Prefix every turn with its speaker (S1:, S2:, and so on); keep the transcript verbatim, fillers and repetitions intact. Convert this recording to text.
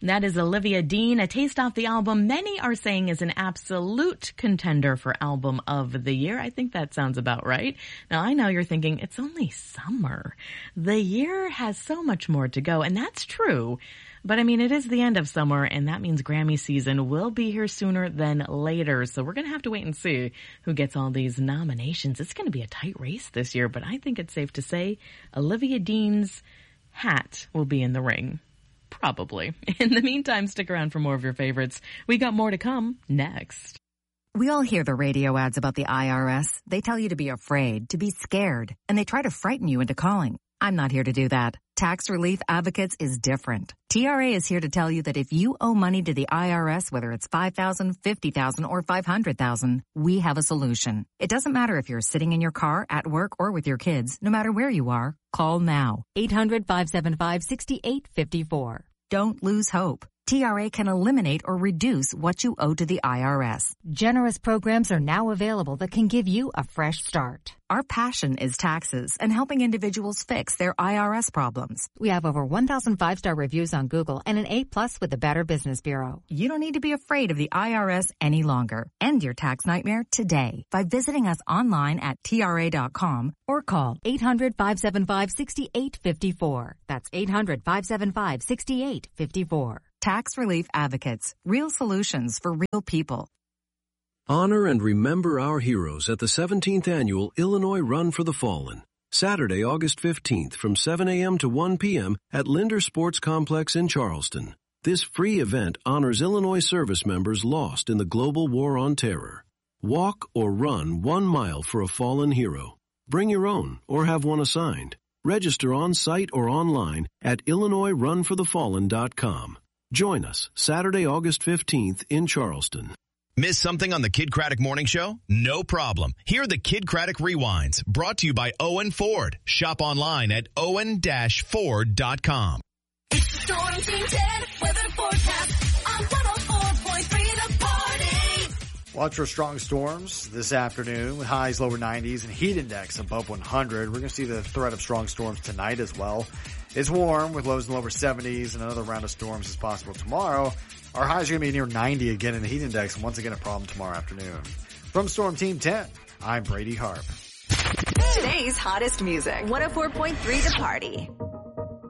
S1: That is Olivia Dean, a taste off the album many are saying is an absolute contender for album of the year. I think that sounds about right. Now, I know you're thinking, it's only summer. The year has so much more to go, and that's true. But I mean, it is the end of summer, and that means Grammy season will be here sooner than later. So we're going to have to wait and see who gets all these nominations. It's going to be a tight race this year, but I think it's safe to say Olivia Dean's hat will be in the ring. Probably. In the meantime, stick around for more of your favorites. We got more to come next.
S2: We all hear the radio ads about the I R S. They tell you to be afraid, to be scared, and they try to frighten you into calling. I'm not here to do that. Tax Relief Advocates is different. T R A is here to tell you that if you owe money to the I R S, whether it's five thousand dollars, fifty thousand dollars, or five hundred thousand dollars, we have a solution. It doesn't matter if you're sitting in your car, at work, or with your kids. No matter where you are, call now. eight hundred, five seven five, six eight five four. Don't lose hope. T R A can eliminate or reduce what you owe to the I R S.
S3: Generous programs are now available that can give you a fresh start.
S2: Our passion is taxes and helping individuals fix their I R S problems.
S3: We have over one thousand five-star reviews on Google and an A plus with the Better Business Bureau.
S2: You don't need to be afraid of the I R S any longer. End your tax nightmare today by visiting us online at T R A dot com or call
S3: eight hundred, five seven five, six eight five four. That's eight hundred, five seven five, six eight five four.
S2: Tax Relief Advocates. Real solutions for real people.
S4: Honor and remember our heroes at the seventeenth Annual Illinois Run for the Fallen. Saturday, August fifteenth from seven a.m. to one p.m. at Linder Sports Complex in Charleston. This free event honors Illinois service members lost in the global war on terror. Walk or run one mile for a fallen hero. Bring your own or have one assigned. Register on site or online at illinois run for the fallen dot com. Join us Saturday, August fifteenth in Charleston.
S5: Miss something on the Kid Craddock Morning Show? No problem. Hear the Kid Craddock Rewinds, brought to you by Owen Ford. Shop online at owen dash ford dot com.
S6: It's the Storm Team ten weather forecast on one oh four point three The Party.
S7: Watch for strong storms this afternoon with highs lower nineties and heat index above one hundred. We're going to see the threat of strong storms tonight as well. It's warm with lows in the lower seventies, and another round of storms is possible tomorrow. Our highs are going to be near ninety again in the heat index, and once again a problem tomorrow afternoon. From Storm Team ten, I'm Brady Harp.
S8: Today's hottest music, one oh four point three The Party.